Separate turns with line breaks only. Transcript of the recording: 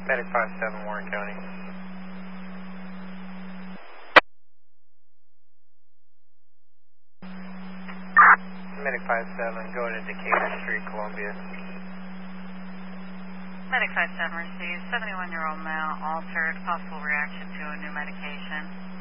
Medic 5-7, Warren County. Medic 5-7, going to Decatur Street, Columbia.
Medic 5-7 received 71-year-old male, altered, possible reaction to a new medication.